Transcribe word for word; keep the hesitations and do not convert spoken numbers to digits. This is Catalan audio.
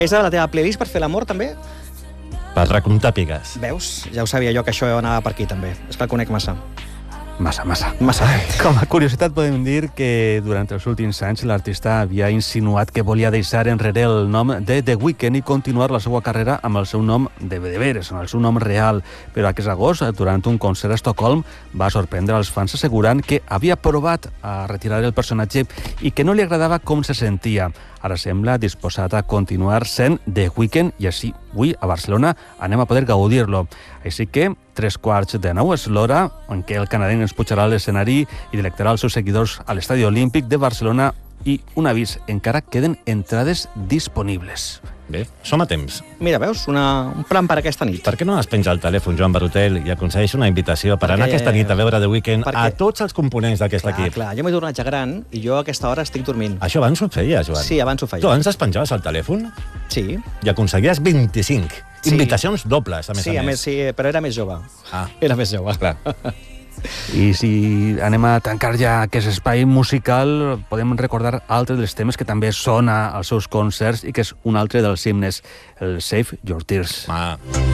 És a la teva playlist per fer l'amor, també? Per recomptar pigues. Veus? Ja ho sabia jo, que això anava per aquí, també. És que el conec massa. Massa, massa. Massa. Com a curiositat podem dir que durant els últims anys l'artista havia insinuat que volia deixar enrere el nom de The Weeknd i continuar la seva carrera amb el seu nom de de veres, amb el seu nom real. Però aquest agost, durant un concert a Estocolm, va sorprendre els fans assegurant que havia provat a retirar el personatge i que no li agradava com se sentia. Ara sembla disposat a continuar sent The Weeknd i així, avui, a Barcelona, anem a poder gaudir-lo. Així que, tres quarts de nou és l'hora en què el canadenc es pujarà a l'escenari i delectarà els seus seguidors a l'Estadi Olímpic de Barcelona i, un avís, encara queden entrades disponibles. Bé, som a temps. Mira, veus? Una, un plan per aquesta nit. Per què no es penja el telèfon, Joan Barotel, i aconsegueix una invitació per Perquè- anar aquesta nit a veure The Weeknd perquè- a tots els components d'aquest Clar, equip? clar, jo m'he tornat ja gran i jo a aquesta hora estic dormint. Això abans ho feia, Joan. Sí, abans ho feia. Tu abans es penjaves al telèfon Sí, i aconseguies vint-i-cinc Sí. invitacions dobles, a més sí, a a més, més. sí, però era més jove. Ah, Era més jove. clar. I si anem a tancar ja aquest espai musical, podem recordar altres dels temes que també sona als seus concerts i que és un altre dels himnes, el Save Your Tears. Ah.